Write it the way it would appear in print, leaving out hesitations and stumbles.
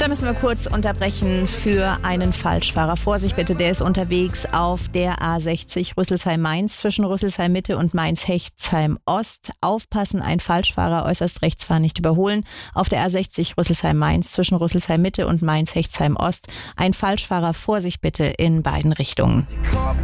Da müssen wir kurz unterbrechen für einen Falschfahrer. Vorsicht bitte, der ist unterwegs auf der A60 Rüsselsheim-Mainz zwischen Rüsselsheim-Mitte und Mainz-Hechtsheim-Ost. Aufpassen, ein Falschfahrer äußerst rechts fahren, nicht überholen. Auf der A60 Rüsselsheim-Mainz zwischen Rüsselsheim-Mitte und Mainz-Hechtsheim-Ost. Ein Falschfahrer, Vorsicht bitte in beiden Richtungen.